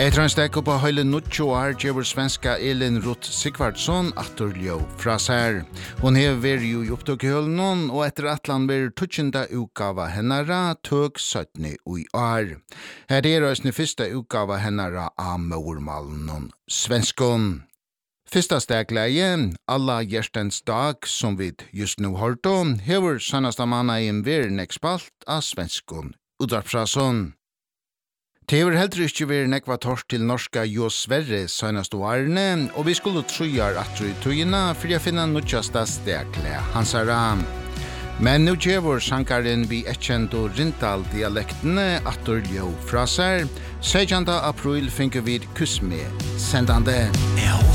Etter en stek på høyle 90 år gjør svenska Elin Ruth Sigvardsson attorljå fra seg. Hun har vært jo i opptøkehøllen, og etter at han blir tutsjende utgave hennara tøk 17 i år. Her røysene første utgave hennara av mormalen svenskon. Fyrsta stegleie, alla hjertens dag, som vi just nu hørte, hever sannasta manna i en verneksspalt av svenskon utdragsfrason. Tever heller ikke være nekva tors til norska Jo Sverre senast årene, og vi skulle trojar at i tøyina for å finne nødjasta stekle hans ram. Men nu gjør sankaren vi etkjent og Rindal-dialektene attorljå fra seg. 16. april finner vi kuss med sendande.